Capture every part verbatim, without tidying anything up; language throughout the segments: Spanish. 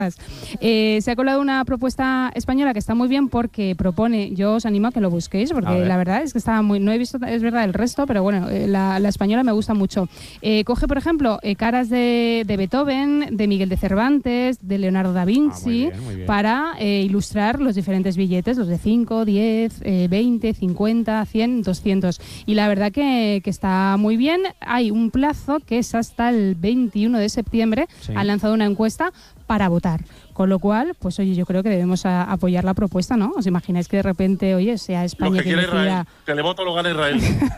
Eh, se ha colado una propuesta española que está muy bien porque propone, yo os animo a que lo busquéis porque la verdad es que está muy, no he visto, es verdad el resto, pero bueno, eh, la, la española me gusta mucho. Eh, coge, por ejemplo, eh, caras de, de Beethoven, de Miguel de Cervantes, de Leonardo da Vinci, ah, muy bien, muy bien. para eh, ilustrar los diferentes billetes, los de cinco, diez, eh, veinte, cincuenta, cien, doscientos. Y la verdad que, que está muy bien. Hay un plazo que es hasta el veintiuno de septiembre. Sí. Han lanzado una encuesta para votar. Con lo cual, pues oye, yo creo que debemos a, apoyar la propuesta, ¿no? ¿Os imagináis que de repente, oye, sea España que, que quiere decida... Israel, que le voto lo gana Israel.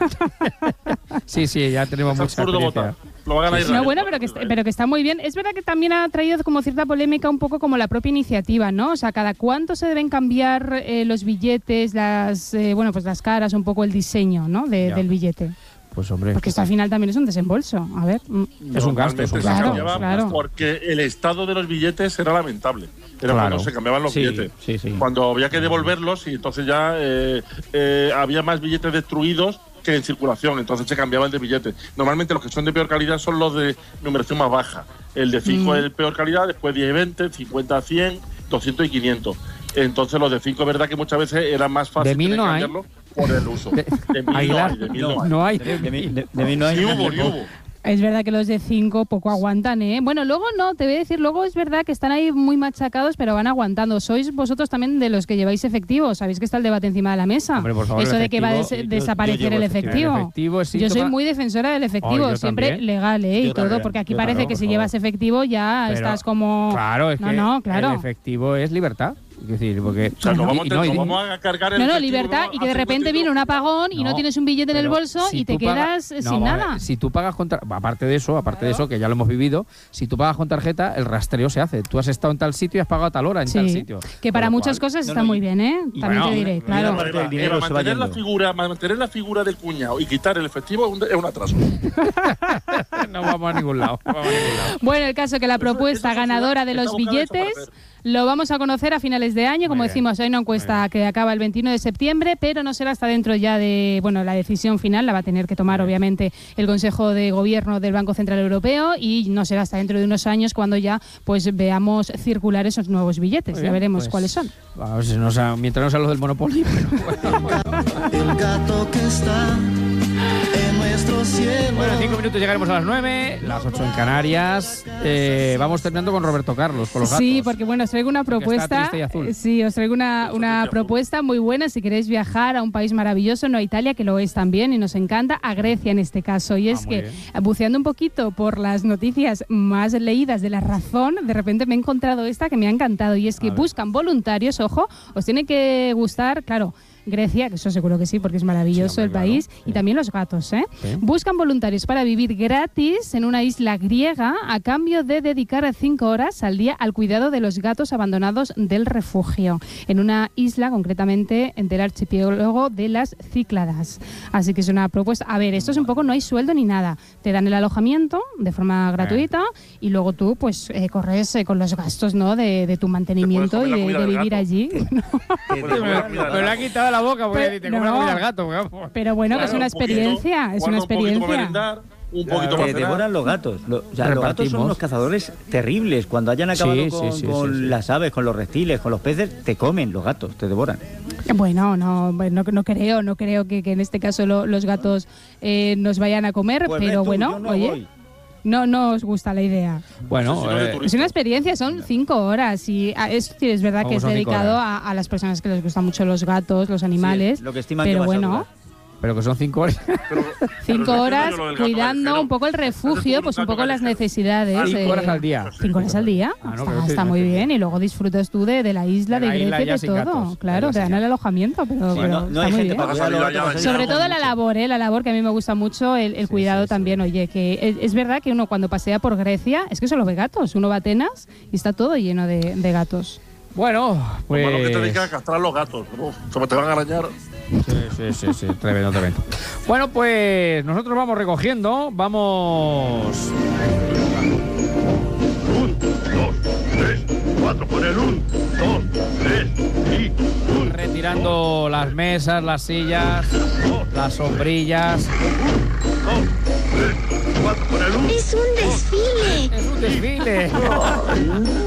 sí, sí, ya tenemos mucha experiencia. Lo va a ganar Israel. No, bueno, pero que, está, pero que está muy bien. Es verdad que también ha traído como cierta polémica un poco como la propia iniciativa, ¿no? O sea, ¿cada cuánto se deben cambiar eh, los billetes, las eh, bueno, pues las caras, un poco el diseño, ¿no? De, del billete? Pues hombre, porque esto al final también es un desembolso. A ver, es un gasto, es un gasto. Claro, claro. Porque el estado de los billetes era lamentable. Era claro. cuando se cambiaban los sí, billetes. Sí, sí. Cuando había que devolverlos y entonces ya eh, eh, había más billetes destruidos que en circulación, entonces se cambiaban de billetes. Normalmente los que son de peor calidad son los de numeración más baja. El de cinco mm. es de peor calidad, después diez y veinte, cincuenta, cien, doscientos y quinientos. Entonces los de cinco, verdad que muchas veces era más fácil de mil no cambiarlo hay. por el uso. De, de mil Aguilar, no hay, de mil no, no hay. No hay. De, de, de, de mil no hay. Ni hubo, ni hubo. Es verdad que los de cinco poco aguantan, ¿eh? Bueno, luego no, te voy a decir, luego es verdad que están ahí muy machacados, pero van aguantando. ¿Sois vosotros también de los que lleváis efectivo? ¿Sabéis que está el debate encima de la mesa? Hombre, por favor, eso de efectivo, que va a des- yo, desaparecer yo el efectivo. El efectivo es yo soy muy defensora del efectivo, oh, siempre también. legal, ¿eh? Yo Y todo, también. porque aquí Yo parece también, que si favor. llevas efectivo ya pero, estás como... Claro, es no, que no, claro. el efectivo es libertad. Es decir, porque... O sea, no vamos, y, no, no y, vamos a cargar el No, no, efectivo, libertad y que de hace repente viene un apagón y no, no tienes un billete en el bolso si y te tú pagas, quedas no, sin a ver, nada. Si tú pagas con tarjeta, aparte de eso, aparte claro. de eso, que ya lo hemos vivido, si tú pagas con tarjeta, el rastreo se hace. Tú has estado en tal sitio y has pagado a tal hora en sí, tal sitio. Que para muchas cual, cosas no, está no, muy bien, ¿eh? También bueno, te diré, claro. Mira, Eva, el dinero Eva, se va mantener, la yendo. figura, mantener la figura del cuñado y quitar el efectivo es un, es un atraso. no vamos a ningún lado. Vamos a ningún lado. Bueno, el caso que la propuesta eso, eso ganadora de los billetes lo vamos a conocer a finales de año. Como Muy decimos, hay una encuesta que acaba el veintiuno de septiembre, pero no será hasta dentro ya de, bueno, la decisión final la va a tener que tomar obviamente el Consejo de Gobierno del Banco Central Europeo y no será hasta dentro de unos años cuando ya pues veamos circular esos nuevos billetes. Bien, ya veremos pues, cuáles son. Vamos, no sea, mientras no sea lo del Monopoly. Pero bueno. El gato que está en nuestro cielo. Bueno, en cinco minutos llegaremos a las nueve, las ocho en Canarias. Eh, vamos terminando con Roberto Carlos, con los gatos. Sí, porque bueno, os traigo una propuesta. Está y azul. Sí, os traigo una, una propuesta muy buena si queréis viajar a un país maravilloso, no a Italia, que lo es también y nos encanta, a Grecia en este caso. Y es ah, que, bien. buceando un poquito por las noticias más leídas de La Razón, de repente me he encontrado esta que me ha encantado. Y es que buscan voluntarios, ojo, os tiene que gustar, claro, Grecia, que eso seguro que sí, porque es maravilloso sí, hombre, el país, claro, sí. Y también los gatos, ¿eh? Sí. Buscan voluntarios para vivir gratis en una isla griega a cambio de dedicar cinco horas al día al cuidado de los gatos abandonados del refugio, en una isla concretamente del archipiélago de las Cícladas. Así que es una propuesta. A ver, esto es un poco, no hay sueldo ni nada. Te dan el alojamiento de forma gratuita eh. y luego tú pues eh, corres eh, con los gastos, ¿no? de, de tu mantenimiento y de, de vivir gato. allí. Me lo ha quitado la boca porque pero, te come no, la comida al gato. Pero bueno, claro, que es una experiencia, poquito, es una experiencia. Un poquito te más devoran los gatos. Lo, o sea, los gatos son unos cazadores terribles. Cuando hayan acabado sí, con, sí, sí, con sí, sí. las aves, con los reptiles, con los peces, te comen los gatos, te devoran. Bueno, no, no, no creo, no creo que, que en este caso lo, los gatos eh, nos vayan a comer, pues pero tú, bueno, no oye. Voy. No, no os gusta la idea. Bueno, eh, es una experiencia, son cinco horas y es, es verdad que es dedicado a, a las personas que les gustan mucho los gatos, los animales, sí, lo que estiman pero que bueno. Pero que son cinco horas. Pero, cinco pero horas cuidando gato, un poco el refugio, pues un poco las necesidades. Cinco eh, horas al día. Cinco horas al día. Ah, no, está está, está muy bien. Y luego disfrutas tú de, de la isla, de, de Grecia, de todo. Gatos, claro, te dan el alojamiento, pero, sí, pero no, no está hay muy gente bien. para cuidar los gatos. Sobre todo la labor, ¿eh? La labor que a mí me gusta mucho, el, el sí, cuidado sí, sí. también. Oye, que es, es verdad que uno cuando pasea por Grecia, es que solo ve gatos. Uno va a Atenas y está todo lleno de, de gatos. Bueno, pues... Lo malo que te dedicas a castrar los gatos. Uf, como te van a arañar. Sí, sí, sí, sí, tremendo, tremendo. Bueno, pues nosotros vamos recogiendo, vamos... Un, dos, tres, cuatro, con el un, dos, tres y un. Retirando las mesas, las sillas, las sombrillas. Dos, tres, cuatro, con el un. Es un desfile. Es un desfile.